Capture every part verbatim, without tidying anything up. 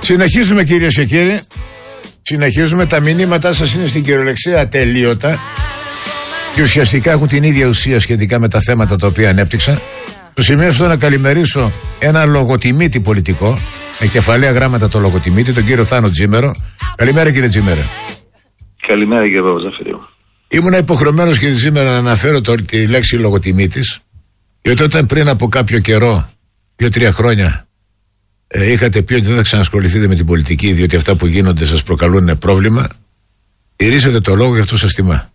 Συνεχίζουμε, κυρίες και κύριοι. Συνεχίζουμε. Τα μηνύματά σας είναι στην κυριολεξία ατελείωτα και ουσιαστικά έχουν την ίδια ουσία σχετικά με τα θέματα τα οποία ανέπτυξα. Στο σημείο αυτό να καλημερίσω ένα λογοτιμήτη πολιτικό, με κεφαλαία γράμματα το λογοτιμήτη, τον κύριο Θάνο Τζίμερο. Καλημέρα, κύριε Τζίμερο. Καλημέρα, κύριε Παπαζαφυρίου. Ήμουν υποχρεωμένος, κύριε Τζίμερο, να αναφέρω το, τη λέξη λογοτιμήτης, γιατί όταν πριν από κάποιο καιρό, δύο-τρία χρόνια, ε, είχατε πει ότι δεν θα ξανασχοληθείτε με την πολιτική, διότι αυτά που γίνονται σας προκαλούν πρόβλημα, τηρήσατε το λόγο, γι' αυτό σας τιμά.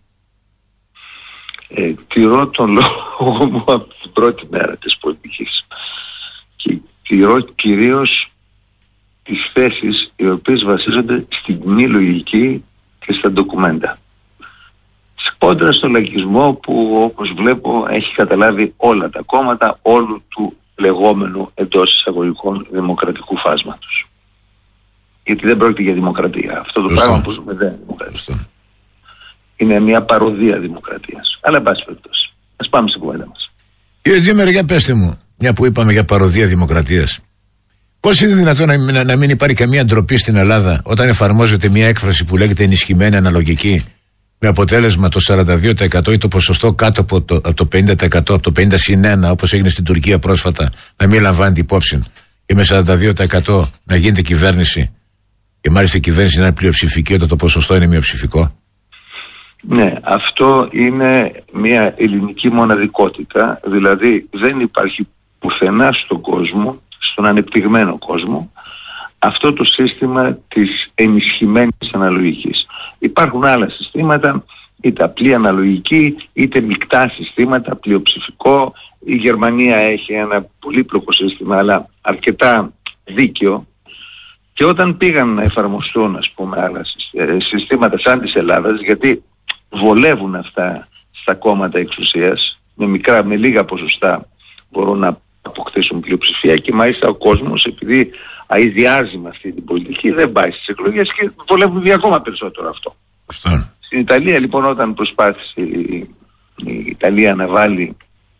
Ε, τηρώ τον λόγο μου από την πρώτη μέρα της πολιτικής και τηρώ κυρίως τις θέσεις οι οποίες βασίζονται στην κοινή λογική και στα ντοκουμέντα, κόντρα στο λαϊκισμό που, όπως βλέπω, έχει καταλάβει όλα τα κόμματα όλου του λεγόμενου εντός εισαγωγικών δημοκρατικού φάσματος. Γιατί δεν πρόκειται για δημοκρατία. Αυτό το Λωστό. πράγμα που ζούμε δεν είναι δημοκρατία. Είναι μια παροδία δημοκρατίας. Αλλά εν πάση περιπτώσει, ας πάμε στην κουβέντα μας. Κύριε Τζίμερο, για πέστε μου, μια που είπαμε για παροδία δημοκρατίας, πώς είναι δυνατόν να, να, να μην υπάρχει καμία ντροπή στην Ελλάδα όταν εφαρμόζεται μια έκφραση που λέγεται ενισχυμένη αναλογική, με αποτέλεσμα το σαράντα δύο τοις εκατό ή το ποσοστό κάτω από το, από το πενήντα τοις εκατό, από το πενήντα συν ένα, όπως έγινε στην Τουρκία πρόσφατα, να μην λαμβάνεται υπόψη, και με σαράντα δύο τοις εκατό να γίνεται κυβέρνηση, και μάλιστα η κυβέρνηση να είναι πλειοψηφική όταν το ποσοστό είναι μειοψηφικό? Ναι, αυτό είναι μια ελληνική μοναδικότητα. Δηλαδή δεν υπάρχει πουθενά στον κόσμο, στον ανεπτυγμένο κόσμο, αυτό το σύστημα της ενισχυμένης αναλογικής. Υπάρχουν άλλα συστήματα, είτε απλή αναλογική, είτε μεικτά συστήματα, πλειοψηφικό. Η Γερμανία έχει ένα πολύπλοκο σύστημα, αλλά αρκετά δίκαιο. Και όταν πήγαν να εφαρμοστούν, ας πούμε, άλλα συστήματα σαν της Ελλάδας, γιατί βολεύουν αυτά στα κόμματα εξουσίας, με μικρά, με λίγα ποσοστά μπορούν να αποκτήσουν πλειοψηφία, και μάλιστα ο κόσμος, επειδή αηδιάζει με αυτή την πολιτική, δεν πάει στις εκλογές και βολεύουν ακόμα περισσότερο αυτό. Στά. Στην Ιταλία, λοιπόν, όταν προσπάθησε η, η Ιταλία να βάλει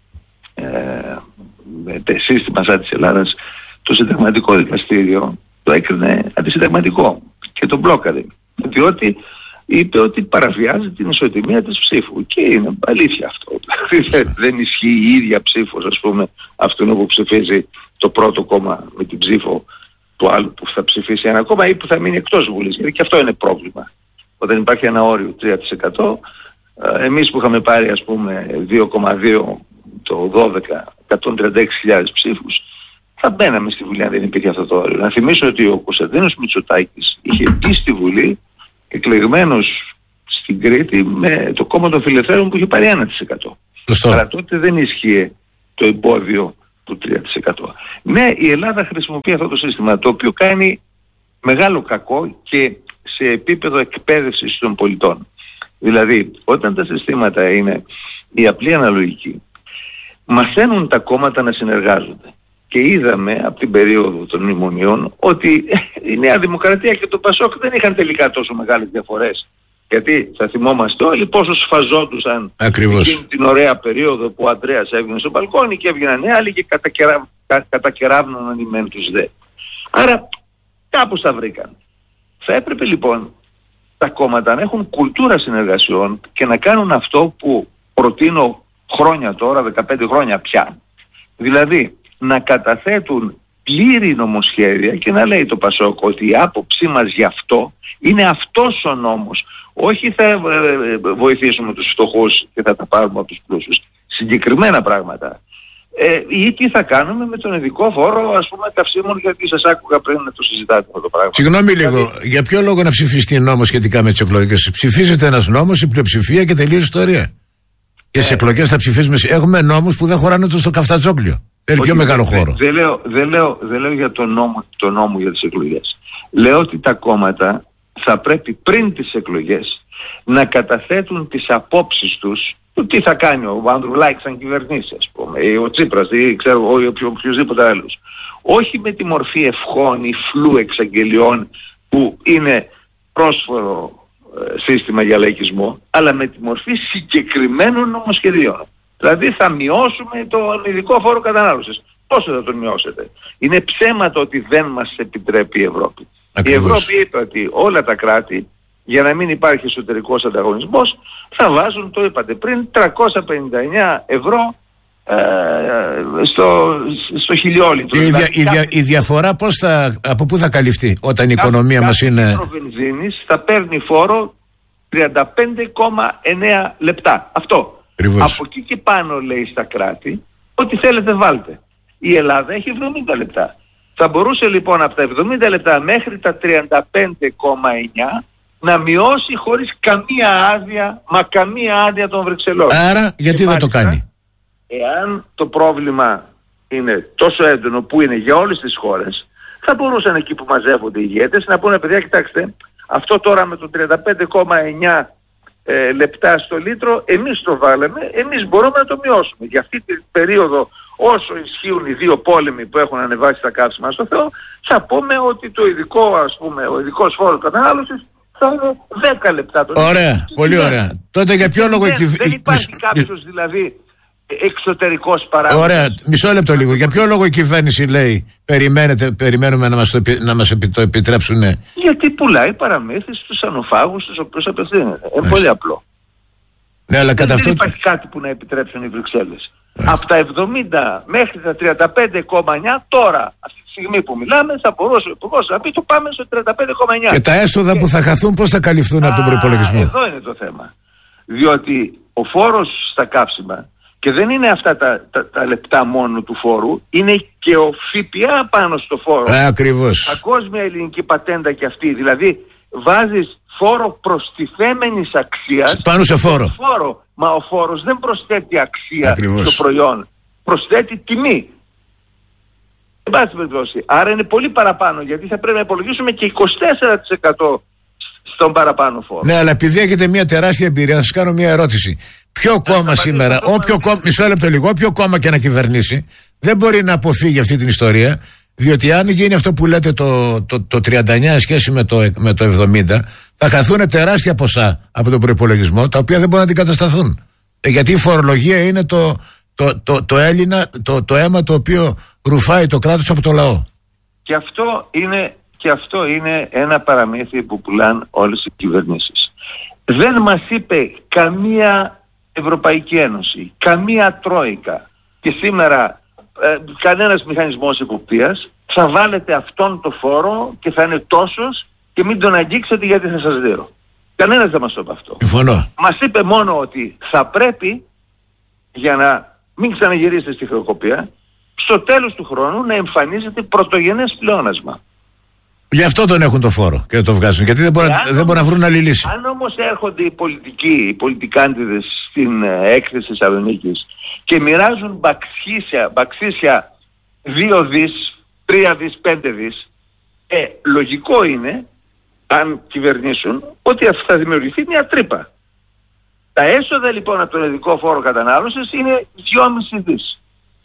ε, σύστημα σαν της Ελλάδας, το συνταγματικό δικαστήριο το έκρινε αντισυνταγματικό και το μπλόκαρε, διότι είπε ότι παραβιάζει την ισοτιμία της ψήφου. Και είναι αλήθεια αυτό. Δεν ισχύει η ίδια ψήφος, ας πούμε, αυτόν που ψηφίζει το πρώτο κόμμα με την ψήφο του άλλου που θα ψηφίσει ένα κόμμα ή που θα μείνει εκτός Βουλής. Γιατί και αυτό είναι πρόβλημα. Όταν υπάρχει ένα όριο τρία τοις εκατό, εμείς που είχαμε πάρει, ας πούμε, δύο κόμμα δύο το δώδεκα, εκατόν τριάντα έξι χιλιάδες ψήφους, θα μπαίναμε στη Βουλή αν δεν υπήρχε αυτό το όριο. Να θυμίσω ότι ο Κωνσταντίνος Μητσοτάκης είχε μπει στη Βουλή εκλεγμένος στην Κρήτη με το κόμμα των Φιλελευθέρων που είχε πάρει ένα τοις εκατό. Αλλά τότε δεν ισχύε το εμπόδιο του τρία τοις εκατό. Ναι, η Ελλάδα χρησιμοποιεί αυτό το σύστημα, το οποίο κάνει μεγάλο κακό και σε επίπεδο εκπαίδευσης των πολιτών. Δηλαδή, όταν τα συστήματα είναι η απλή αναλογική, μαθαίνουν τα κόμματα να συνεργάζονται. Και είδαμε από την περίοδο των μνημονίων ότι η Νέα Δημοκρατία και το Πασόκ δεν είχαν τελικά τόσο μεγάλες διαφορές. Γιατί θα θυμόμαστε όλοι πόσο σφαζόντουσαν εκείνη την ωραία περίοδο που ο Ανδρέας έβγαινε στο μπαλκόνι και έβγαιναν οι άλλοι και κατακερά, κα, κατακεράβνωναν οι μεν τους δε. Άρα κάπως τα βρήκαν. Θα έπρεπε λοιπόν τα κόμματα να έχουν κουλτούρα συνεργασιών και να κάνουν αυτό που προτείνω χρόνια τώρα, δεκαπέντε χρόνια πια. Δηλαδή να καταθέτουν πλήρη νομοσχέδια και να λέει το Πασόκ ότι η άποψή μας γι' αυτό είναι αυτός ο νόμος. Όχι θα βοηθήσουμε τους φτωχούς και θα τα πάρουμε από τους πλούσιους. Συγκεκριμένα πράγματα. Ε, ή τι θα κάνουμε με τον ειδικό φόρο, ας πούμε, καυσίμων, γιατί σας άκουγα πριν να το συζητάτε αυτό το πράγμα. Συγγνώμη λίγο, δηλαδή, για ποιο λόγο να ψηφιστεί νόμος σχετικά με τις εκλογές? Ψηφίζεται ένας νόμος, η πλειοψηφία και τελείωσε η ιστορία. Και στις εκλογές θα ψηφίσουμε. Έχουμε νόμους που δεν χωράνε ούτε στο καφτατζόκλιο. Θέλει πιο μεγάλο χώρο. Δεν, δεν, λέω, δεν, λέω, δεν λέω για τον νόμο, το νόμο για τις εκλογές. Λέω ότι τα κόμματα θα πρέπει πριν τις εκλογές να καταθέτουν τις απόψεις τους, το τι θα κάνει ο Ανδρουλάκης σαν κυβερνήσει, ας πούμε, ή ο Τσίπρας ή ξέρω ο οποιοδήποτε άλλος. Όχι με τη μορφή ευχών ή φλού εξαγγελιών που είναι πρόσφορο ε, σύστημα για λαϊκισμό, αλλά με τη μορφή συγκεκριμένων νομοσχεδίων. Δηλαδή θα μειώσουμε τον ειδικό φόρο κατανάλωσης. Πόσο θα τον μειώσετε? Είναι ψέμα το ότι δεν μας επιτρέπει η Ευρώπη. Ακριβώς. Η Ευρώπη είπε ότι όλα τα κράτη, για να μην υπάρχει εσωτερικός ανταγωνισμός, θα βάζουν, το είπατε πριν, τριακόσια πενήντα εννέα ευρώ ε, στο, στο χιλιόλιτρο. Η, δηλαδή, δια, η, δια, η διαφορά πώς θα, από πού θα καλυφθεί όταν η οικονομία μας είναι... Κάθε λίτρο βενζίνης θα παίρνει φόρο τριάντα πέντε κόμμα εννέα λεπτά. Αυτό. Ακριβώς. Από εκεί και πάνω λέει στα κράτη, ό,τι θέλετε βάλτε. Η Ελλάδα έχει εβδομήντα λεπτά. Θα μπορούσε λοιπόν από τα εβδομήντα λεπτά μέχρι τα τριάντα πέντε κόμμα εννέα να μειώσει χωρίς καμία άδεια, μα καμία άδεια των Βρυξελών. Άρα γιατί και δεν μάλιστα, το κάνει? Εάν το πρόβλημα είναι τόσο έντονο που είναι για όλες τις χώρες, θα μπορούσαν εκεί που μαζεύονται οι ηγέτες να πούνε, παιδιά, κοιτάξτε, αυτό τώρα με το τριάντα πέντε κόμμα εννέα ε, λεπτά στο λίτρο, εμείς το βάλαμε, εμείς μπορούμε να το μειώσουμε. Για αυτή την περίοδο, όσο ισχύουν οι δύο πόλεμοι που έχουν ανεβάσει τα καύσιμα στο Θεό, θα πούμε ότι το ειδικό, ας πούμε, ο ειδικός φόρος κατανάλωσης θα είναι δέκα λεπτά. Το ωραία, λίτρο. πολύ ωραία. Τότε για ποιο λόγο... Δεν, δεν υπάρχει κάποιος δηλαδή εξωτερικός παράγοντας. Ωραία, μισό λεπτό λίγο. Για ποιο λόγο η κυβέρνηση λέει περιμένετε, περιμένουμε να μας το, να μας το επιτρέψουν? Γιατί πουλάει παραμύθι στους ανοφάγους στους οποίους απευθύνεται. Είναι πολύ απλό. Ναι, αλλά κατά δεν αυτό... υπάρχει κάτι που να επιτρέψουν οι Βρυξέλλες. Από τα εβδομήντα μέχρι τα τριάντα πέντε κόμμα εννέα τώρα, αυτή τη στιγμή που μιλάμε, θα μπορούσε ο υπουργός να πει το πάμε στο τριάντα πέντε κόμμα εννέα. Και τα έσοδα και... που θα χαθούν πώς θα καλυφθούν Α, από τον προϋπολογισμό? Εδώ είναι το θέμα. Διότι ο φόρος στα καύσιμα, και δεν είναι αυτά τα, τα, τα λεπτά μόνο του φόρου, είναι και ο ΦΠΑ πάνω στο φόρο. Α, ακριβώς. Παγκόσμια ελληνική πατέντα και αυτή. Δηλαδή βάζεις φόρο προστιθέμενης αξίας πάνω σε φόρο. φόρο. Μα ο φόρος δεν προσθέτει αξία Ακριβώς. στο προϊόν. Προσθέτει τιμή. Εν πάση περιπτώσει. Άρα είναι πολύ παραπάνω, γιατί θα πρέπει να υπολογίσουμε και είκοσι τέσσερα τοις εκατό στον παραπάνω φόρο. Ναι, αλλά επειδή έχετε μια τεράστια εμπειρία, θα σας κάνω μια ερώτηση. Ποιο κόμμα σήμερα, όποιο κόμμα, μισό λεπτό λίγο, όποιο κόμμα και να κυβερνήσει, δεν μπορεί να αποφύγει αυτή την ιστορία, διότι αν γίνει αυτό που λέτε το, το, το τριάντα εννέα σχέση με το, με το εβδομήντα, θα χαθούν τεράστια ποσά από τον προϋπολογισμό, τα οποία δεν μπορούν να αντικατασταθούν. Ε, γιατί η φορολογία είναι το, το, το, το Έλληνα, το, το αίμα το οποίο ρουφάει το κράτος από το λαό. Και αυτό είναι, και αυτό είναι ένα παραμύθι που πουλάνε όλες οι κυβερνήσεις. Δεν μας είπε καμία Ευρωπαϊκή Ένωση, καμία Τρόικα και σήμερα ε, κανένας μηχανισμός εποπτείας, θα βάλετε αυτόν το φόρο και θα είναι τόσος και μην τον αγγίξετε γιατί θα σας δίνω. Κανένας δεν μας το είπε αυτό. Συμφωνώ. Μας είπε μόνο ότι θα πρέπει, για να μην ξαναγυρίσετε στη χρεοκοπία, στο τέλος του χρόνου να εμφανίζεται πρωτογενές πλεόνασμα. Γι' αυτό τον έχουν το φόρο και το βγάζουν. Γιατί δεν μπορούν να, να βρουν άλλη λύση. Αν όμως έρχονται οι πολιτικοί, οι πολιτικάντιδες στην ε, έκθεση Θεσσαλονίκης και μοιράζουν μπαξίσια, μπαξίσια δύο δις, τρία δις, πέντε δις, ε, λογικό είναι, αν κυβερνήσουν, ότι θα δημιουργηθεί μια τρύπα. Τα έσοδα λοιπόν από τον ειδικό φόρο κατανάλωσης είναι δυόμισι δις.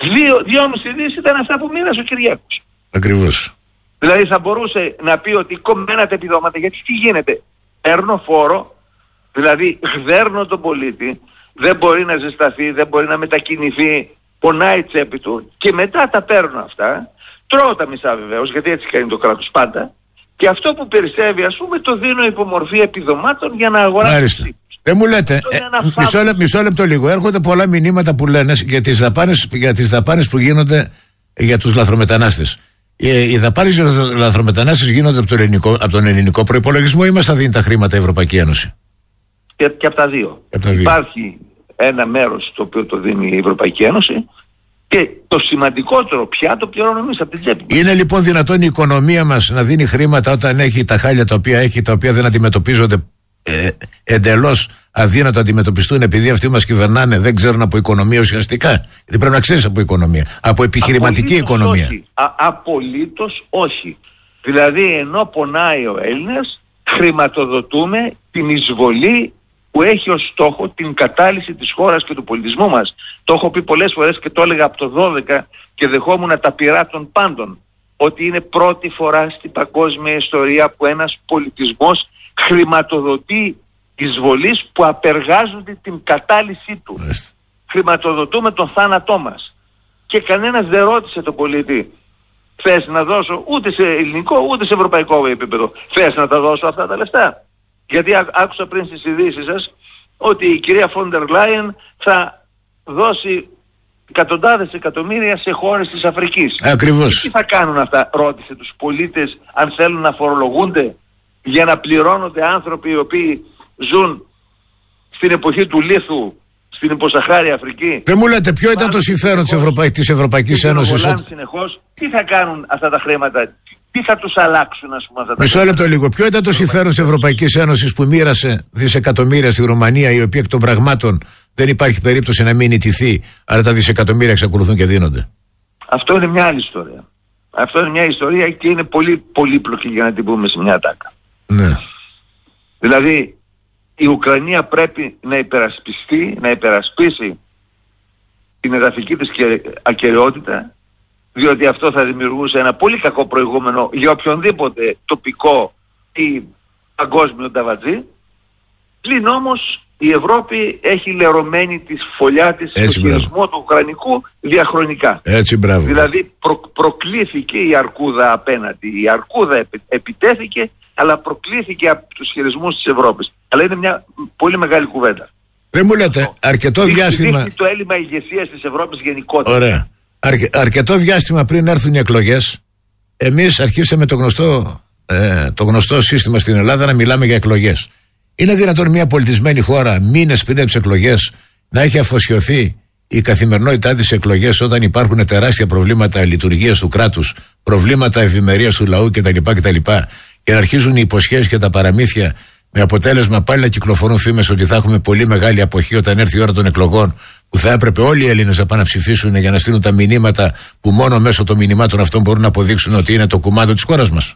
δυόμισι δις ήταν αυτά που μοίρασε ο Κυριάκος. Ακριβώς. Δηλαδή θα μπορούσε να πει ότι κομμένατε επιδόματα, γιατί τι γίνεται? Παίρνω φόρο, δηλαδή γδέρνω τον πολίτη, δεν μπορεί να ζεσταθεί, δεν μπορεί να μετακινηθεί, πονάει η τσέπη του και μετά τα παίρνω αυτά, τρώω τα μισά βεβαίως, γιατί έτσι κάνει το κράτος πάντα, και αυτό που περισσεύει ας πούμε το δίνω υπό μορφή επιδομάτων για να αγοράσω. Δεν μου λέτε, ε, μισό, λεπτό, μισό λεπτό λίγο, έρχονται πολλά μηνύματα που λένε για τις δαπάνες, για τις δαπάνες που γίνονται για τους λαθρομετανάστες. Οι δαπάνες για τους λαθρομετανάστες γίνονται από τον ελληνικό, από τον ελληνικό προϋπολογισμό ή μας θα δίνει τα χρήματα η Ευρωπαϊκή Ένωση? Και, και από τα δύο. Από τα δύο. Υπάρχει ένα μέρος το οποίο το δίνει η Ευρωπαϊκή Ένωση και το σημαντικότερο πια το πληρώνουμε εμείς από την τσέπη μας. Είναι λοιπόν δυνατόν η οικονομία μας να δίνει χρήματα όταν έχει τα χάλια τα οποία έχει, τα οποία δεν αντιμετωπίζονται ε, εντελώς αδύνατο αντιμετωπιστούν επειδή αυτοί μας κυβερνάνε, δεν ξέρουν από οικονομία ουσιαστικά? Γιατί πρέπει να ξέρεις από οικονομία, από επιχειρηματική απολύτως οικονομία. Όχι. Α, απολύτως όχι. Δηλαδή ενώ πονάει ο Έλληνας, χρηματοδοτούμε την εισβολή που έχει ως στόχο την κατάλυση της χώρας και του πολιτισμού μας. Το έχω πει πολλές φορές και το έλεγα από το δώδεκα και δεχόμουν τα πειρά των πάντων, ότι είναι πρώτη φορά στην παγκόσμια ιστορία που ένας πολιτισμός χρηματοδοτεί εισβολής που απεργάζονται την κατάλυσή του. Μάλιστα. Χρηματοδοτούμε τον θάνατό μας. Και κανένας δεν ρώτησε τον πολίτη, Θες να δώσω ούτε σε ελληνικό ούτε σε ευρωπαϊκό επίπεδο. Θες να τα δώσω αυτά τα λεφτά? Γιατί ά, άκουσα πριν στις ειδήσεις σας ότι η κυρία Φόντερ Λάιεν θα δώσει εκατοντάδες εκατομμύρια σε χώρες της Αφρικής. Ακριβώς. Τι θα κάνουν αυτά? Ρώτησε τους πολίτες αν θέλουν να φορολογούνται για να πληρώνονται άνθρωποι οι οποίοι ζουν στην εποχή του λίθου στην υποσαχάρια Αφρική. Δεν μου λέτε ποιο ήταν το συμφέρον της, Ευρωπαϊ... της Ευρωπαϊκής Ένωσης? Ότι... συνεχώς. Τι θα κάνουν αυτά τα χρήματα? Τι θα τους αλλάξουν, ας πούμε, αυτά τα Μισό λεπτό λίγο. Ποιο ήταν το συμφέρον της Ευρωπαϊκής Ένωσης που μοίρασε δισεκατομμύρια στη Ρουμανία, η οποία εκ των πραγμάτων δεν υπάρχει περίπτωση να μην ιτηθεί, αλλά τα δισεκατομμύρια εξακολουθούν και δίνονται? Αυτό είναι μια άλλη ιστορία. Αυτό είναι μια ιστορία και είναι πολύ πολύπλοκη για να την πούμε σε μια τάκα. Ναι. Δηλαδή η Ουκρανία πρέπει να υπερασπιστεί, να υπερασπίσει την εδαφική της ακεραιότητα, διότι αυτό θα δημιουργούσε ένα πολύ κακό προηγούμενο για οποιονδήποτε τοπικό ή παγκόσμιο ταβατζή. Πλην όμως η Ευρώπη έχει λερωμένη τη φωλιά της στο χειρισμό του Ουκρανικού διαχρονικά. Έτσι, μπράβο. Δηλαδή προ, προκλήθηκε η αρκούδα απέναντι. Η αρκούδα επι, επιτέθηκε, αλλά προκλήθηκε από τους χειρισμούς της Ευρώπης. Αλλά είναι μια πολύ μεγάλη κουβέντα. Δεν μου λέτε, αρκετό Δείχνει, διάστημα... Δείχνει το έλλειμμα ηγεσίας της Ευρώπης γενικότερα. Ωραία. Αρκε, αρκετό διάστημα πριν έρθουν οι εκλογές, εμείς αρχίσαμε το γνωστό, ε, το γνωστό σύστημα στην Ελλάδα να μιλάμε για εκλογές. Είναι δυνατόν μια πολιτισμένη χώρα μήνες πριν από τις εκλογές να έχει αφοσιωθεί η καθημερινότητά της εκλογές, όταν υπάρχουν τεράστια προβλήματα λειτουργίας του κράτους, προβλήματα ευημερίας του λαού κτλ. κτλ. Και να αρχίζουν οι υποσχέσεις και τα παραμύθια, με αποτέλεσμα πάλι να κυκλοφορούν φήμες ότι θα έχουμε πολύ μεγάλη αποχή όταν έρθει η ώρα των εκλογών, που θα έπρεπε όλοι οι Έλληνες να πάνε να ψηφίσουν για να στείλουν τα μηνύματα που μόνο μέσω των μηνυμάτων αυτών μπορούν να αποδείξουν ότι είναι το κουμάντο της χώρας μας.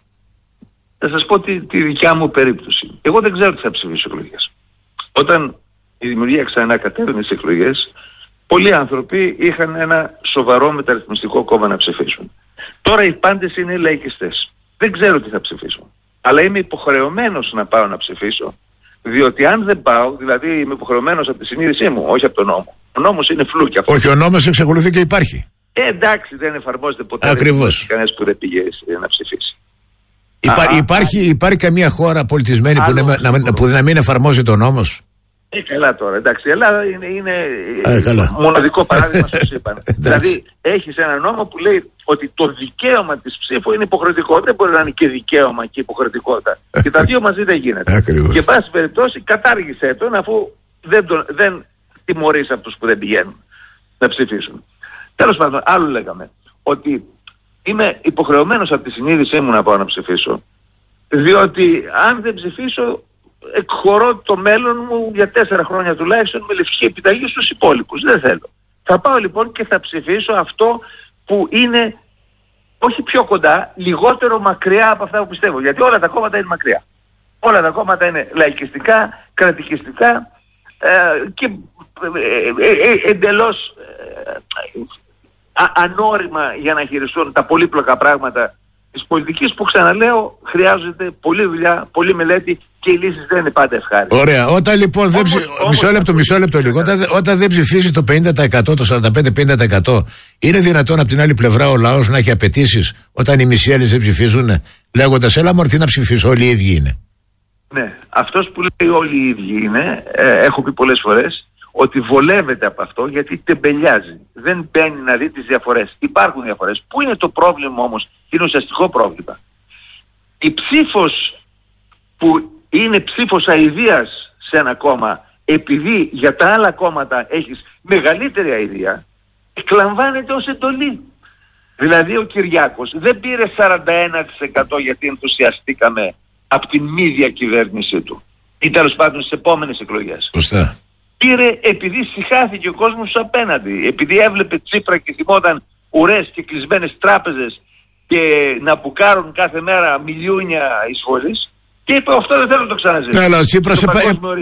Θα σας πω τη, τη δικιά μου περίπτωση. Εγώ δεν ξέρω τι θα ψηφίσω εκλογές. Όταν η δημιουργία ξανά κατέβαινε στις εκλογές, πολλοί άνθρωποι είχαν ένα σοβαρό μεταρρυθμιστικό κόμμα να ψηφίσουν. Τώρα οι πάντες είναι λαϊκιστές. Δεν ξέρω τι θα ψηφίσω. Αλλά είμαι υποχρεωμένος να πάω να ψηφίσω, διότι αν δεν πάω, δηλαδή είμαι υποχρεωμένος από τη συνείδησή μου, όχι από τον νόμο. Ο νόμος είναι φλούκι. Όχι, ο νόμος εξακολουθεί και υπάρχει. Ε, εντάξει, δεν εφαρμόζεται ποτέ. Ακριβώς. Κανένας που δεν πήγε να ψηφίσει. Υπά, Α, υπάρχει, υπάρχει καμία χώρα πολιτισμένη που, είναι, να, που να μην εφαρμόζει τον νόμος? Ε, καλά τώρα. Εντάξει, η Ελλάδα είναι, είναι ε, μοναδικό παράδειγμα, σας είπαν. Δηλαδή, έχεις ένα νόμο που λέει ότι το δικαίωμα της ψήφου είναι υποχρεωτικό. Δεν μπορεί να είναι και δικαίωμα και υποχρεωτικότητα. Και τα δύο μαζί δεν γίνεται. Ακριβώς. Και πάση περιπτώσει, κατάργησε τον, αφού δεν, τον, δεν τιμωρείς αυτούς που δεν πηγαίνουν να ψηφίσουν. Τέλος πάντων, άλλο λέγαμε. Ότι είμαι υποχρεωμένος από τη συνείδησή μου να πάω να ψηφίσω, διότι αν δεν ψηφίσω, εκχωρώ το μέλλον μου για τέσσερα χρόνια τουλάχιστον με λευκή επιταγή στους υπόλοιπους. Δεν θέλω. Θα πάω λοιπόν και θα ψηφίσω αυτό που είναι όχι πιο κοντά, λιγότερο μακριά από αυτά που πιστεύω. Γιατί όλα τα κόμματα είναι μακριά. Όλα τα κόμματα είναι λαϊκιστικά, κρατικιστικά ε, και ε, ε, ε, εντελώς ε, α, ανώρημα για να χειριστούν τα πολύπλοκα πράγματα της πολιτικής, που ξαναλέω χρειάζεται πολλή δουλειά, πολλή μελέτη και οι λύσεις δεν είναι πάντα ευχάριστες. Ωραία. Όταν λοιπόν δεν ψη... όμως, μισό λεπτό, μισό λεπτό λίγο. Όταν, όταν δεν ψηφίζει το πενήντα τοις εκατό, το σαράντα πέντε με πενήντα τοις εκατό, είναι δυνατόν από την άλλη πλευρά ο λαός να έχει απαιτήσεις όταν οι μισοί Έλληνες δεν ψηφίζουν, λέγοντας έλα μωρέ, τι να ψηφίσω, όλοι οι ίδιοι είναι? Ναι, αυτός που λέει όλοι οι ίδιοι είναι, ε, έχω πει πολλές φορές, ότι βολεύεται από αυτό γιατί τεμπελιάζει. Δεν μπαίνει να δει τις διαφορές. Υπάρχουν διαφορές. Πού είναι το πρόβλημα όμως? Είναι ουσιαστικό πρόβλημα. Η ψήφος που είναι ψήφος αηδίας σε ένα κόμμα, επειδή για τα άλλα κόμματα έχεις μεγαλύτερη αηδία, εκλαμβάνεται ως εντολή. Δηλαδή ο Κυριάκος δεν πήρε σαράντα ένα τοις εκατό γιατί ενθουσιαστήκαμε από την μη διακυβέρνησή του, ή τέλος πάντων στις επόμενες εκλογές. Σωστά. Πήρε επειδή συχάθηκε ο κόσμος τους απέναντι, επειδή έβλεπε Τσίπρα και θυμόταν ουρές και κλεισμένες τράπεζες και να μπουκάρουν κάθε μέρα μιλιούνια εισβολής, και είπε αυτό δεν θέλω να το ξαναζήσω. Ναι, αλλά ο Τσίπρας, επα...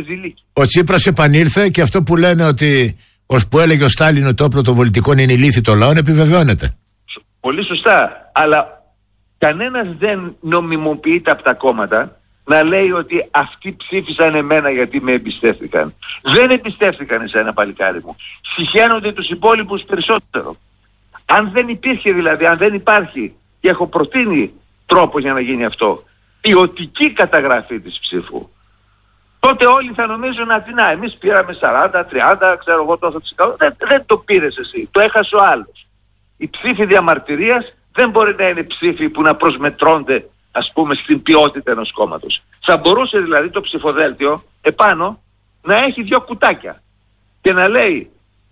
ο Τσίπρας επανήλθε και αυτό που λένε ότι ως που έλεγε ο Στάλιν ότι το όπλο των πολιτικών είναι η λύθη των λαών επιβεβαιώνεται. Πολύ σωστά, αλλά κανένας δεν νομιμοποιείται από τα κόμματα να λέει ότι αυτοί ψήφισαν εμένα γιατί με εμπιστεύτηκαν. Δεν εμπιστεύτηκαν εσένα, παλικάρι μου. Συχαίνονται τους υπόλοιπους περισσότερο. Αν δεν υπήρχε δηλαδή, αν δεν υπάρχει και έχω προτείνει τρόπο για να γίνει αυτό. Ποιοτική καταγραφή της ψήφου. Τότε όλοι θα νομίζουν ότι να, εμείς πήραμε σαράντα, τριάντα, ξέρω εγώ τόσο τοις εκατό. Δεν, δεν το πήρες εσύ, το έχασε ο άλλος. Οι ψήφοι διαμαρτυρίας δεν μπορεί να είναι ψήφοι που να προσμετρώνται, ας πούμε, στην ποιότητα ενός κόμματος. Θα μπορούσε δηλαδή το ψηφοδέλτιο επάνω να έχει δύο κουτάκια και να λέει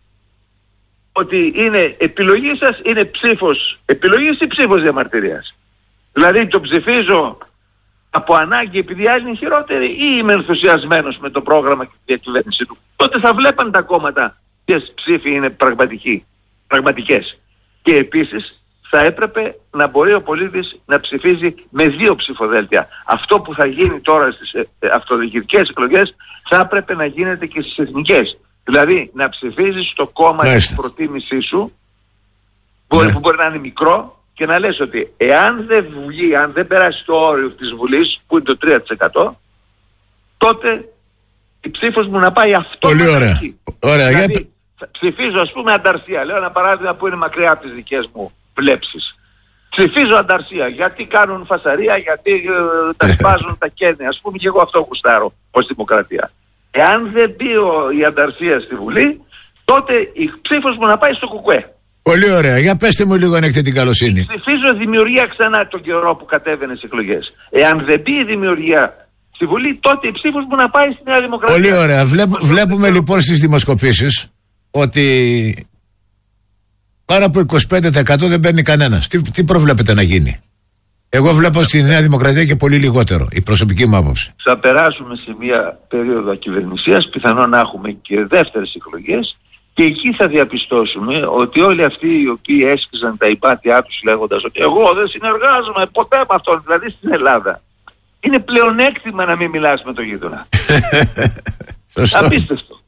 ότι είναι επιλογή σας, είναι ψήφος επιλογής ή ψήφος διαμαρτυρίας. Δηλαδή το ψηφίζω από ανάγκη επειδή άλλη είναι χειρότερη ή είμαι ενθουσιασμένος με το πρόγραμμα και τη διακυβέρνηση του. Τότε θα βλέπαν τα κόμματα ποιες ψήφοι είναι πραγματικοί, πραγματικές. Και επίσης θα έπρεπε να μπορεί ο πολίτης να ψηφίζει με δύο ψηφοδέλτια. Αυτό που θα γίνει τώρα στις αυτοδιοικητικές εκλογές θα έπρεπε να γίνεται και στις εθνικές. Δηλαδή να ψηφίζεις το κόμμα της προτίμησής σου, μπορεί, που μπορεί να είναι μικρό, και να λες ότι εάν δεν βγει, αν δεν περάσει το όριο της Βουλής, που είναι το τρία τοις εκατό, τότε η ψήφος μου να πάει αυτό. Πολύ ωραία. Ωραία. Δηλαδή, για... ψηφίζω ας πούμε Ανταρσία, λέω ένα παράδειγμα που είναι μακριά από τις δικές μου βλέψεις. Ψηφίζω Ανταρσία, γιατί κάνουν φασαρία, γιατί ε, τα σπάζουν τα κένια, ας πούμε, και εγώ αυτό γουστάρω ως δημοκρατία. Εάν δεν μπει ο, η Ανταρσία στη Βουλή, τότε η ψήφος μου να πάει στο Κουκουέ. Πολύ ωραία. Για πέστε μου λίγο αν έχετε την καλοσύνη. Ψηφίζω δημιουργία ξανά τον καιρό που κατέβαινε στις εκλογές. Εάν δεν μπει η δημιουργία στη Βουλή, τότε η ψήφος μου να πάει στη Νέα Δημοκρατία. Πολύ ωραία. Βλέπ, βλέπουμε λοιπόν στις δημοσκοπήσεις ότι πάνω από είκοσι πέντε τοις εκατό δεν παίρνει κανένας. Τι, τι προβλέπετε να γίνει? Εγώ βλέπω στη Νέα Δημοκρατία και πολύ λιγότερο, η προσωπική μου άποψη. Θα περάσουμε σε μια περίοδο ακυβερνησίας, πιθανόν να έχουμε και δεύτερες εκλογές, και εκεί θα διαπιστώσουμε ότι όλοι αυτοί οι οποίοι έσκυζαν τα υπάτια τους λέγοντας ότι εγώ δεν συνεργάζομαι ποτέ με αυτόν, δηλαδή στην Ελλάδα, είναι πλεονέκτημα να μην μιλάς με τον γείτονα. Απίστευτο.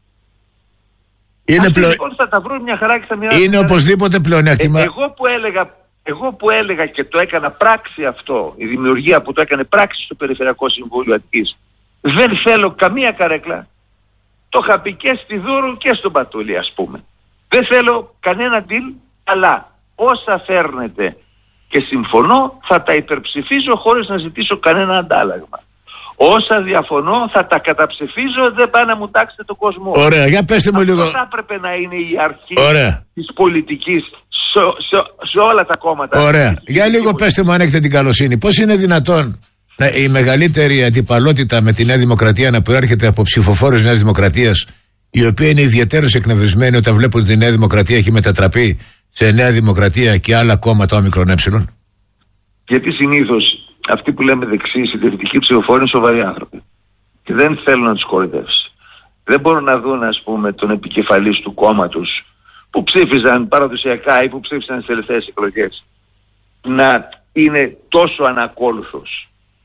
Είναι, πλεο... λοιπόν θα τα βρουν μια χαρά και θα μοιράσουν. Είναι οπωσδήποτε πλεονέκτημα. Ε, εγώ, που έλεγα, εγώ που έλεγα και το έκανα πράξη αυτό, η δημιουργία που το έκανε πράξη στο Περιφερειακό Συμβούλιο Αττικής, δεν θέλω καμία καρέκλα. Το είχα πει και στη Δούρου και στον Πατούλη, ας πούμε. Δεν θέλω κανένα deal, αλλά όσα φέρνετε και συμφωνώ θα τα υπερψηφίζω χωρίς να ζητήσω κανένα αντάλλαγμα. Όσα διαφωνώ θα τα καταψηφίζω, δεν πάει να μου τάξετε τον κόσμο. Ωραία, για πέστε μου αυτό λίγο. Θα έπρεπε να είναι η αρχή Ωραία. της πολιτικής σε, σε, σε όλα τα κόμματα. Ωραία, για λίγο πέστε μου αν έχετε την καλοσύνη. Πώς είναι δυνατόν να, η μεγαλύτερη αντιπαλότητα με τη Νέα Δημοκρατία να προέρχεται από ψηφοφόρους Νέας Δημοκρατίας, οι οποίοι είναι ιδιαίτερως εκνευρισμένοι όταν βλέπουν ότι η Νέα Δημοκρατία έχει μετατραπεί σε Νέα Δημοκρατία και άλλα κόμματα όμικρον ε? Γιατί συνήθως αυτοί που λέμε δεξιοί συντηρητικοί ψηφοφόροι είναι σοβαροί άνθρωποι και δεν θέλουν να τους κοροϊδεύσει. Δεν μπορούν να δουν, ας πούμε, τον επικεφαλής του κόμματος που ψήφιζαν παραδοσιακά ή που ψήφισαν στις τελευταίες εκλογές να είναι τόσο ανακόλουθος,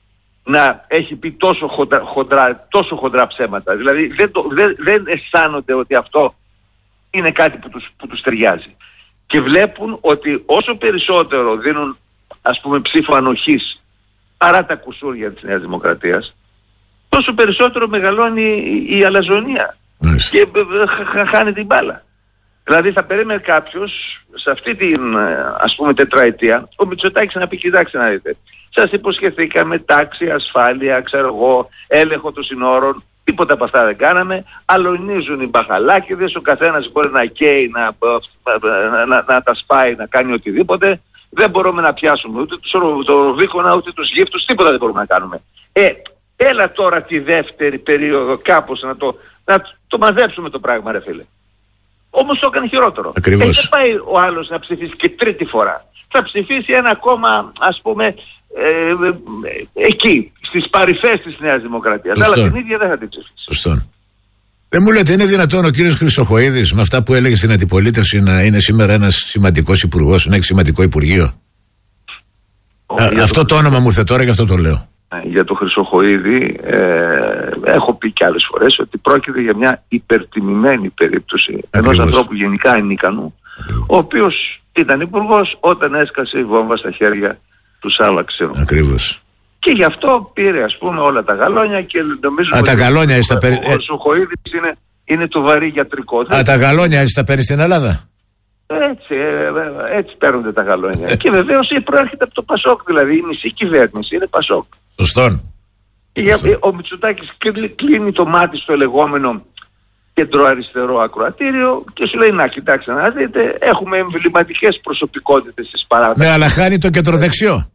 να έχει πει τόσο χοντρά, χοντρά, τόσο χοντρά ψέματα. Δηλαδή δεν, το, δεν, δεν αισθάνονται ότι αυτό είναι κάτι που τους, που τους ταιριάζει. Και βλέπουν ότι όσο περισσότερο δίνουν, ας πούμε, ψήφο ανοχής παρά τα κουσούρια της Νέας Δημοκρατίας, τόσο περισσότερο μεγαλώνει η, η αλαζονία nice. και χάνει την μπάλα. Δηλαδή θα περίμενε κάποιος σε αυτή την, ας πούμε, τετραετία ο Μητσοτάκης να πει: κοιτάξτε να δείτε, σας υποσχεθήκαμε τάξη, ασφάλεια, ξέρω εγώ, έλεγχο των συνόρων, τίποτα από αυτά δεν κάναμε, αλωνίζουν οι μπαχαλάκηδες, ο καθένας μπορεί να καίει, να, να, να, να τα σπάει, να κάνει οτιδήποτε, δεν μπορούμε να πιάσουμε ούτε τους οροβίκονα, ούτε τους γύφτους, τίποτα δεν μπορούμε να κάνουμε. Ε, έλα τώρα τη δεύτερη περίοδο κάπως να το, να το μαζέψουμε το πράγμα, ρε φίλε. Όμως το έκανε χειρότερο. Ακριβώς. Ε, δεν πάει ο άλλος να ψηφίσει και τρίτη φορά. Θα ψηφίσει ένα κόμμα, ας πούμε, ε, ε, ε, εκεί, στις παρυφές της Νέας Δημοκρατίας. Αλλά την ίδια δεν θα την ψηφίσει. Σωστό. Δεν μου λέτε, είναι δυνατόν ο κύριος Χρυσοχοΐδης με αυτά που έλεγε στην αντιπολίτευση να είναι σήμερα ένας σημαντικός υπουργός, να έχει σημαντικό υπουργείο? Ο, Α, αυτό το, το όνομα μου ήρθε τώρα και αυτό το λέω. Για το Χρυσοχοΐδη ε, έχω πει και άλλες φορές ότι πρόκειται για μια υπερτιμημένη περίπτωση ενός ανθρώπου γενικά ανίκανου, ο οποίος ήταν υπουργός όταν έσκασε η βόμβα στα χέρια του Σάλαξεου. Ακριβώς. Και γι' αυτό πήρε, ας πούμε, όλα τα γαλόνια και νομίζω Α, ότι τα γαλόνια έτσι τα παίρνει. Ο Χρυσοχοΐδης είναι, είναι το βαρύ γιατρικό. Α, τα γαλόνια έτσι τα παίρνει στην Ελλάδα. Έτσι, έτσι παίρνονται τα γαλόνια. Και βεβαίως προέρχεται από το Πασόκ, δηλαδή η μισή κυβέρνηση είναι Πασόκ. Σωστό. Ο Μητσοτάκης κλείνει το μάτι στο λεγόμενο κεντροαριστερό ακροατήριο και σου λέει να κοιτάξτε να δείτε, έχουμε εμβληματικές προσωπικότητες στις παράταξεις. Ναι, αλλά χάνει το κεντροδεξιό.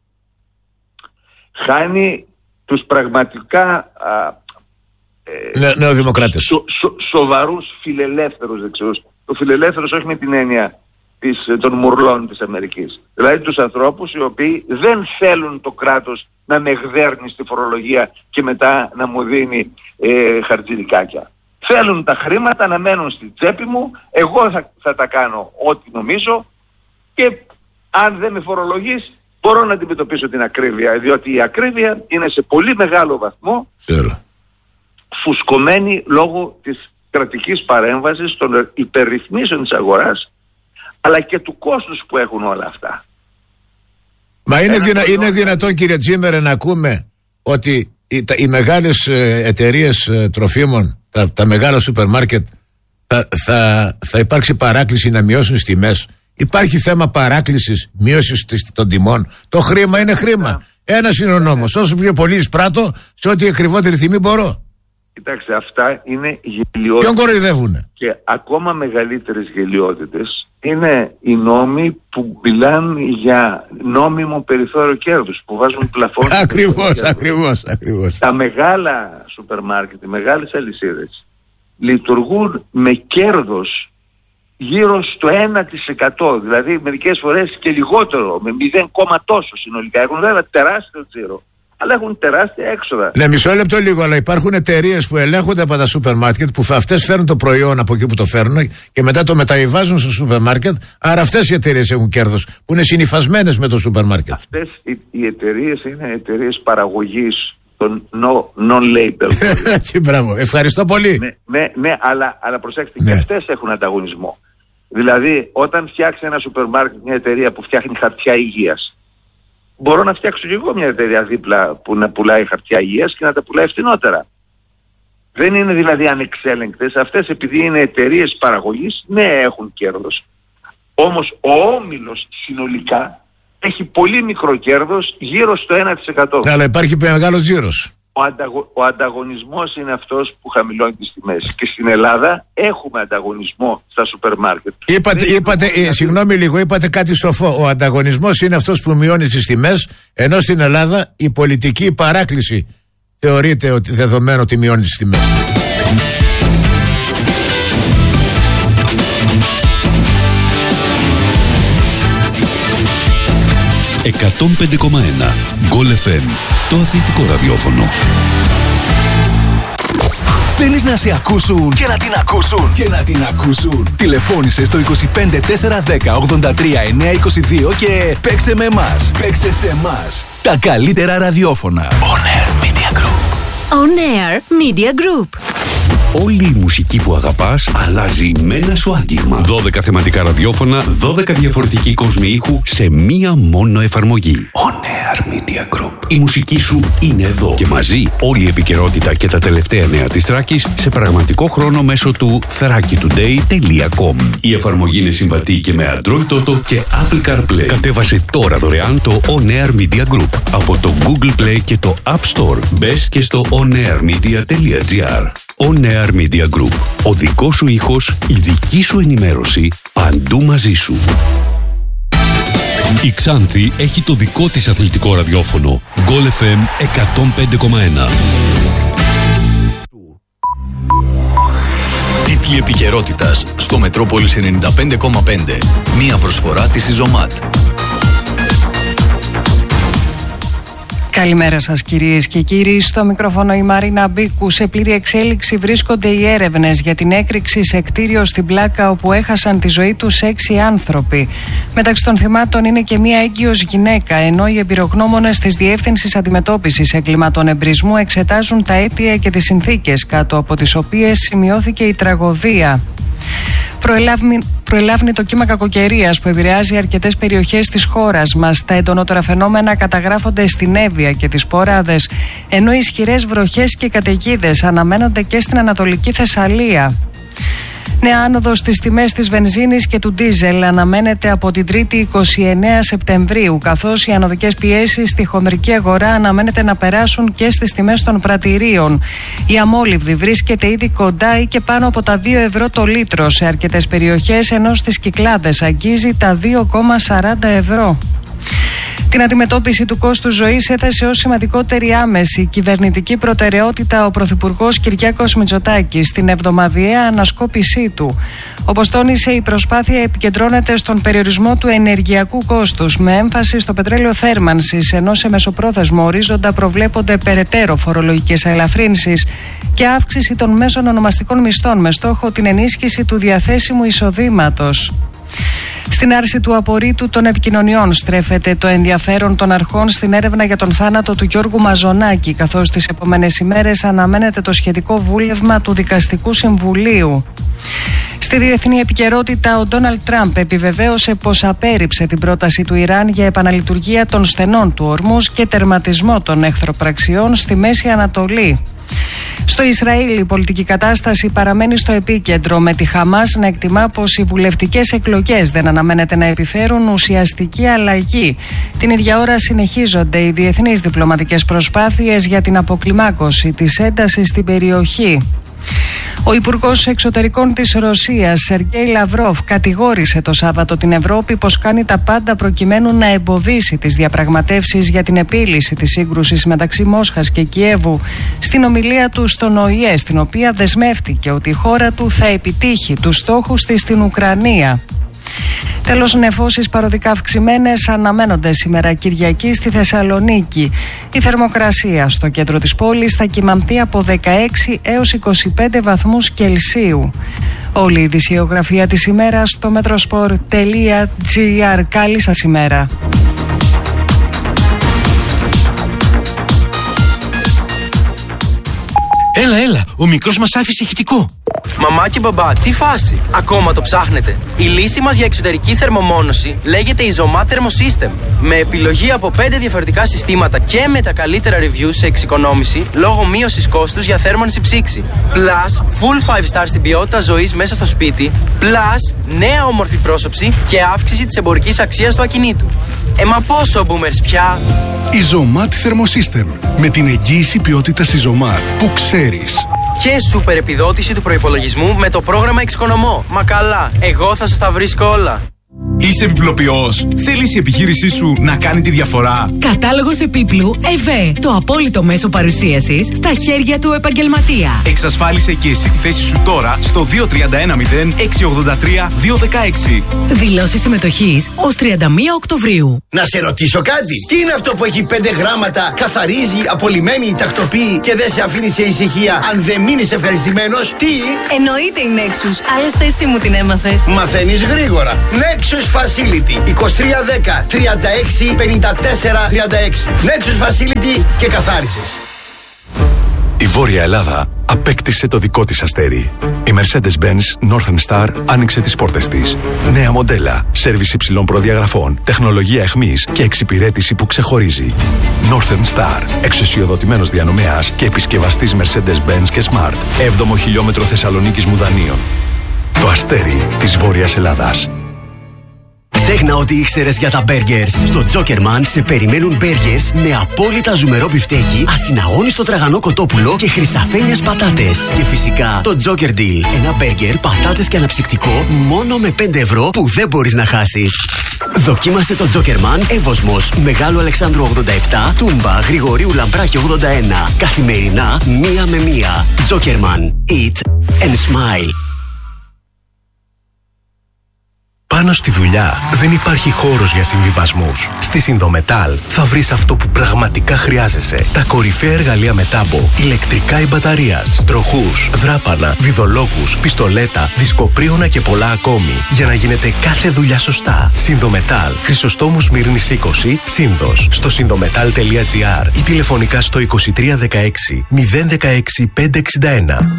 Χάνει τους πραγματικά α, ε, ναι, νεοδημοκράτες. Σο, σο, σοβαρούς φιλελεύθερους δεξιούς. Το φιλελεύθερος όχι με την έννοια της, των μουρλών της Αμερικής. Δηλαδή τους ανθρώπους οι οποίοι δεν θέλουν το κράτος να με γδέρνει στη φορολογία και μετά να μου δίνει ε, χαρτζηλικάκια. Θέλουν τα χρήματα να μένουν στη τσέπη μου, εγώ θα, θα τα κάνω ό,τι νομίζω και αν δεν με φορολογείς μπορώ να αντιμετωπίσω την ακρίβεια, διότι η ακρίβεια είναι σε πολύ μεγάλο βαθμό Φέρα. φουσκωμένη λόγω της κρατικής παρέμβασης, των υπερρυθμίσεων της αγοράς, αλλά και του κόστους που έχουν όλα αυτά. Μα είναι, δυνα, είναι δυνατόν, κύριε Τζίμερε, να ακούμε ότι οι, τα, οι μεγάλες ε, εταιρείες ε, τροφίμων, τα, τα μεγάλα σούπερ μάρκετ, θα, θα, θα υπάρξει παράκληση να μειώσουν τις τιμές? Υπάρχει θέμα παράκλησης, μείωσης των τιμών? Το χρήμα είναι χρήμα. Ένας είναι ο νόμος. Όσο πιο πολύ εισπράττω, σε ό,τι ακριβότερη τιμή μπορώ. Κοιτάξτε, αυτά είναι γελιότητες. Ποιον κοροϊδεύουνε? Και ακόμα μεγαλύτερες γελιότητες είναι οι νόμοι που μιλάνε για νόμιμο περιθώριο κέρδους, που βάζουν πλαφόν. Ακριβώς, ακριβώς, ακριβώς. Τα μεγάλα σούπερ μάρκετ, οι μεγάλες αλυσίδες λειτουργούν με κέρδος γύρω στο ένα τοις εκατό, δηλαδή μερικές φορές και λιγότερο, με μηδέν, τόσο συνολικά. Έχουν βέβαια τεράστιο τζίρο, αλλά έχουν τεράστια έξοδα. Ναι, μισό λεπτό λίγο, αλλά υπάρχουν εταιρείες που ελέγχονται από τα σούπερ μάρκετ, που αυτές φέρνουν το προϊόν από εκεί που το φέρνουν και μετά το μεταβιβάζουν στο σούπερ μάρκετ. Άρα αυτές οι εταιρείες έχουν κέρδος, που είναι συνυφασμένες με το σούπερ μάρκετ. Αυτές οι, οι εταιρείες είναι εταιρείες παραγωγής των no, non-label. Έτσι, μπράβο. Ευχαριστώ πολύ. Ναι, ναι, ναι, αλλά, αλλά προσέξτε, ναι. Και αυτές έχουν ανταγωνισμό. Δηλαδή, όταν φτιάξει ένα σούπερ μάρκετ μια εταιρεία που φτιάχνει χαρτιά υγείας, μπορώ να φτιάξω και εγώ μια εταιρεία δίπλα που να πουλάει χαρτιά υγείας και να τα πουλάει φθηνότερα. Δεν είναι δηλαδή ανεξέλεγκτες. Αυτές, επειδή είναι εταιρείες παραγωγής, ναι, έχουν κέρδος. Όμως ο όμιλος συνολικά έχει πολύ μικρό κέρδος, γύρω στο ένα τοις εκατό. Αλλά υπάρχει μεγάλος τζίρος. Ο, ανταγω, ο ανταγωνισμός είναι αυτός που χαμηλώνει τις τιμές. Και στην Ελλάδα έχουμε ανταγωνισμό στα σούπερ μάρκετ. Είπατε, είπατε ε, συγγνώμη λίγο, είπατε κάτι σοφό. Ο ανταγωνισμός είναι αυτός που μειώνει τις τιμές, ενώ στην Ελλάδα η πολιτική παράκληση θεωρείται ότι δεδομένο ότι μειώνει τις τιμές. εκατόν πέντε κόμμα ένα Γκολ εφ εμ, το αθλητικό ραδιόφωνο. Θέλεις να σε ακούσουν και να την ακούσουν και να την ακούσουν? Τηλεφώνησε στο είκοσι πέντε τετρακόσια δέκα ογδόντα τρία εννιακόσια είκοσι δύο και παίξε με εμάς. Παίξε σε εμάς. Τα καλύτερα ραδιόφωνα. On Air Media Group. On Air Media Group. Όλη η μουσική που αγαπάς αλλάζει με ένα σου άγγιγμα. δώδεκα θεματικά ραδιόφωνα, δώδεκα διαφορετικοί κόσμοι ήχου σε μία μόνο εφαρμογή. On Air Media Group. Η μουσική σου είναι εδώ. Και μαζί όλη η επικαιρότητα και τα τελευταία νέα της Θράκης σε πραγματικό χρόνο μέσω του θράκη τουντέι τελεία κομ. Η εφαρμογή είναι συμβατή και με Android Auto και Apple CarPlay. Κατέβασε τώρα δωρεάν το On Air Media Group από το Google Play και το App Store. Μπες και στο onairmedia τελεία gr. On Air Media Group. Ο δικός σου ήχος, η δική σου ενημέρωση, παντού μαζί σου. Η Ξάνθη έχει το δικό της αθλητικό ραδιόφωνο. Γκολ εφ εμ εκατόν πέντε κόμμα ένα. Τίτλοι επικαιρότητας στο Μετρόπολης ενενήντα πέντε κόμμα πέντε. Μία προσφορά της Ιζωμάτ. Καλημέρα σας κυρίες και κύριοι. Στο μικρόφωνο η Μαρίνα Μπίκου. Σε πλήρη εξέλιξη βρίσκονται οι έρευνες για την έκρηξη σε κτίριο στην Πλάκα όπου έχασαν τη ζωή τους έξι άνθρωποι. Μεταξύ των θυμάτων είναι και μία έγκυος γυναίκα, ενώ οι εμπειρογνώμονες της Διεύθυνσης Αντιμετώπισης Εγκλημάτων Εμπρισμού εξετάζουν τα αίτια και τις συνθήκες κάτω από τις οποίες σημειώθηκε η τραγωδία. Προελάβει το κύμα κακοκαιρίας που επηρεάζει αρκετές περιοχές της χώρας μας. Τα εντονότερα φαινόμενα καταγράφονται στην Εύβοια και τις Ποράδες, ενώ ισχυρές βροχές και καταιγίδες αναμένονται και στην Ανατολική Θεσσαλία. Νέα άνοδος στις τιμές της βενζίνης και του ντίζελ αναμένεται από την Τρίτη εικοστή ενάτη Σεπτεμβρίου, καθώς οι ανωδικές πιέσεις στη χονδρική αγορά αναμένεται να περάσουν και στις τιμές των πρατηρίων. Η αμόλυβδη βρίσκεται ήδη κοντά ή και πάνω από τα δύο ευρώ το λίτρο σε αρκετές περιοχές, ενώ στις Κυκλάδες αγγίζει τα δύο κόμμα σαράντα ευρώ. Την αντιμετώπιση του κόστους ζωής έθεσε ως σημαντικότερη άμεση κυβερνητική προτεραιότητα ο Πρωθυπουργός Κυριάκος Μητσοτάκης στην εβδομαδιαία ανασκόπησή του. Όπως τόνισε, η προσπάθεια επικεντρώνεται στον περιορισμό του ενεργειακού κόστους με έμφαση στο πετρέλαιο θέρμανσης, ενώ σε μεσοπρόθεσμο ορίζοντα προβλέπονται περαιτέρω φορολογικές ελαφρύνσεις και αύξηση των μέσων ονομαστικών μισθών με στόχο την ενίσχυση του διαθέσιμου εισοδήματος. Στην άρση του απορρίτου των επικοινωνιών στρέφεται το ενδιαφέρον των αρχών στην έρευνα για τον θάνατο του Γιώργου Μαζονάκη, καθώς τις επόμενες ημέρες αναμένεται το σχετικό βούλευμα του Δικαστικού Συμβουλίου. Στη διεθνή επικαιρότητα, ο Ντόναλντ Τραμπ επιβεβαίωσε πως απέρριψε την πρόταση του Ιράν για επαναλειτουργία των στενών του Ορμούζ και τερματισμό των εχθροπραξιών στη Μέση Ανατολή. Στο Ισραήλ η πολιτική κατάσταση παραμένει στο επίκεντρο, με τη Χαμάς να εκτιμά πως οι βουλευτικές εκλογές δεν αναμένεται να επιφέρουν ουσιαστική αλλαγή. Την ίδια ώρα συνεχίζονται οι διεθνείς διπλωματικές προσπάθειες για την αποκλιμάκωση της έντασης στην περιοχή. Ο Υπουργός Εξωτερικών της Ρωσίας, Σεργέι Λαυρόφ, κατηγόρησε το Σάββατο την Ευρώπη πως κάνει τα πάντα προκειμένου να εμποδίσει τις διαπραγματεύσεις για την επίλυση της σύγκρουσης μεταξύ Μόσχας και Κιέβου στην ομιλία του στον Ο Η Ε, στην οποία δεσμεύτηκε ότι η χώρα του θα επιτύχει τους στόχους της στην Ουκρανία. Τέλος, νεφώσεις παροδικά αυξημένες αναμένονται σήμερα Κυριακή στη Θεσσαλονίκη. Η θερμοκρασία στο κέντρο της πόλης θα κυμανθεί από δεκαέξι έως είκοσι πέντε βαθμούς Κελσίου. Όλη η ειδησιογραφία της ημέρας στο metrosport τελεία τζι άρ. Καλή σας ημέρα. Έλα, έλα, ο μικρός μας άφησε ηχητικό. Μαμά και μπαμπά, τι φάση, ακόμα το ψάχνετε? Η λύση μας για εξωτερική θερμομόνωση λέγεται Isomat Thermosystem. Με επιλογή από πέντε διαφορετικά συστήματα και με τα καλύτερα reviews σε εξοικονόμηση λόγω μείωσης κόστους για θέρμανση ψήξη. Plus, full five star στην ποιότητα ζωής μέσα στο σπίτι. Plus, νέα όμορφη πρόσωψη και αύξηση της εμπορικής αξίας του ακινήτου. Ε, μα πόσο boomers πια! Isomat Thermosystem. Με την εγγύηση ποιότητας Isomat που ξέρεις. Και σούπερ επιδότηση του προϋπολογισμού με το πρόγραμμα Εξοικονομώ. Μα καλά, εγώ θα σας τα βρίσκω όλα. Είσαι επιπλοποιός. Θέλεις η επιχείρησή σου να κάνει τη διαφορά? Κατάλογος επίπλου ΕΒΕ. Το απόλυτο μέσο παρουσίασης στα χέρια του επαγγελματία. Εξασφάλισε και εσύ τη θέση σου τώρα στο δύο τρία ένα μηδέν έξι ογδόντα τρία δύο δεκαέξι. Δηλώσεις συμμετοχής ως τριάντα μία Οκτωβρίου. Να σε ρωτήσω κάτι. Τι είναι αυτό που έχει πέντε γράμματα, καθαρίζει, απολυμμένει, τακτοποιεί και δεν σε αφήνει σε ησυχία αν δεν μείνεις ευχαριστημένος? Τι? Εννοείται η Nexus. Άλλωστε εσύ μου την έμαθες. Μαθαίνεις γρήγορα. Nexus Facility είκοσι τρία δέκα τριάντα έξι πενήντα τέσσερα τριάντα έξι. Nexus Facility και καθάρισες. Η Βόρεια Ελλάδα απέκτησε το δικό της αστέρι. Η Mercedes-Benz Northern Star άνοιξε τις πόρτες της. Νέα μοντέλα, σέρβις υψηλών προδιαγραφών, τεχνολογία εχμής και εξυπηρέτηση που ξεχωρίζει. Northern Star, εξουσιοδοτημένος διανομέας και επισκευαστής Mercedes-Benz και Smart. έβδομο χιλιόμετρο Θεσσαλονίκης Μουδανίων. Το αστέρι της Βόρειας Ελλάδας. Ξέχνα ότι ήξερες για τα burgers. Στο Jokerman σε περιμένουν burgers με απόλυτα ζουμερό μπιφτέκι, ασυναγώνιστο τραγανό κοτόπουλο και χρυσαφένιες πατάτες. Και φυσικά το Joker Deal. Ένα burger, πατάτες και αναψυκτικό μόνο με πέντε ευρώ που δεν μπορείς να χάσεις. Δοκίμασε το Jokerman Εύωσμος, Μεγάλου Αλεξάνδρου ογδόντα επτά, Τούμπα, Γρηγορίου Λαμπράκη ογδόντα ένα. Καθημερινά μία με μία. Jokerman. Eat and smile. Πάνω στη δουλειά δεν υπάρχει χώρος για συμβιβασμούς. Στη Συνδομετάλ θα βρεις αυτό που πραγματικά χρειάζεσαι. Τα κορυφαία εργαλεία με τάμπο, ηλεκτρικά ή μπαταρίας, τροχούς, δράπανα, βιδολόγους, πιστολέτα, δισκοπρίωνα και πολλά ακόμη. Για να γίνεται κάθε δουλειά σωστά. Συνδομετάλ, Χρυσοστόμου Σμύρνης είκοσι, Σύνδος. Στο συνδομετάλ τελεία τζι άρ ή τηλεφωνικά στο είκοσι τρία δεκαέξι μηδέν δεκαέξι πεντακόσια εξήντα ένα.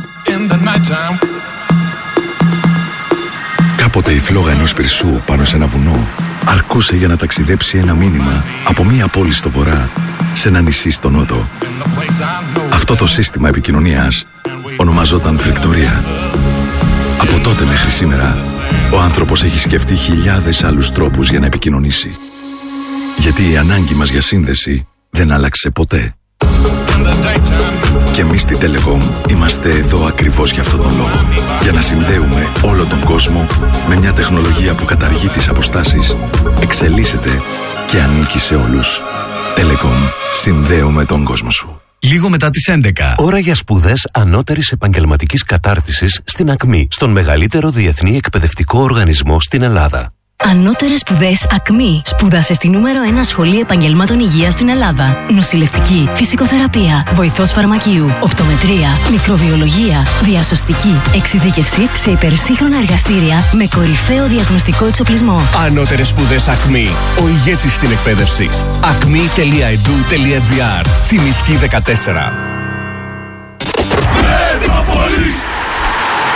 Κάποτε η φλόγα ενός πυρσού πάνω σε ένα βουνό αρκούσε για να ταξιδέψει ένα μήνυμα από μία πόλη στο βορρά σε ένα νησί στο νότο. Αυτό το σύστημα επικοινωνίας ονομαζόταν φρικτορία. Από Από τότε μέχρι σήμερα, ο άνθρωπος έχει σκεφτεί χιλιάδες άλλους τρόπους για να επικοινωνήσει. Γιατί η ανάγκη μας για σύνδεση δεν άλλαξε ποτέ. Και εμείς στη Telecom είμαστε εδώ ακριβώς για αυτόν τον λόγο. Για να συνδέουμε όλο τον κόσμο με μια τεχνολογία που καταργεί τις αποστάσεις, εξελίσσεται και ανήκει σε όλους. Telecom. Συνδέουμε τον κόσμο σου. Λίγο μετά τις έντεκα. Ώρα για σπουδές ανώτερης επαγγελματικής κατάρτισης στην ΑΚΜΗ, στον μεγαλύτερο διεθνή εκπαιδευτικό οργανισμό στην Ελλάδα. Ανώτερες σπουδές ΑΚΜΗ. Σπούδασε στη νούμερο ένα σχολή επαγγελμάτων υγείας στην Ελλάδα. Νοσηλευτική, φυσικοθεραπεία, βοηθός φαρμακείου, οπτομετρία, μικροβιολογία, διασωστική, εξειδίκευση σε υπερσύγχρονα εργαστήρια με κορυφαίο διαγνωστικό εξοπλισμό. Ανώτερες σπουδές ΑΚΜΗ. Ο ηγέτης στην εκπαίδευση. ακμη τελεία e d u τελεία g r. Τσιμισκή δεκατέσσερα. Μετρόπολης